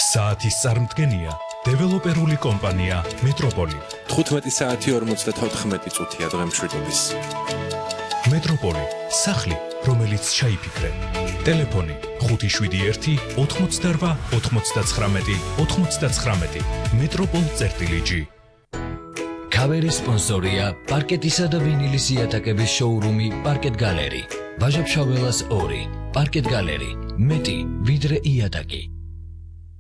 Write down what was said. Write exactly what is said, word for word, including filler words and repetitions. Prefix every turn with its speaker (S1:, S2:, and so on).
S1: საათის წარმდგენია დეველოპერული კომპანია მეტროპოლი.
S2: თხუთმეტი საათი ორმოცდათოთხმეტი წუთია დღემშვიდობის.
S1: მეტროპოლი, სახლი, რომელიც ჩაიფიქრე. ტელეფონი ხუთი შვიდი ერთი ოთხმოცდარვა ოთხმოცდაცხრამეტი ოთხმოცდაცხრამეტი. მეტროპოლ წერტილი ჯი.
S3: ქავერის სპონსორია პარკეტისა და ვინილის იატაკების შოურუმი პარკეტ გალერი. ვაჟა-ფშაველას ორი. პარკეტ გალერი. მეტი ვიდრე იატაკი.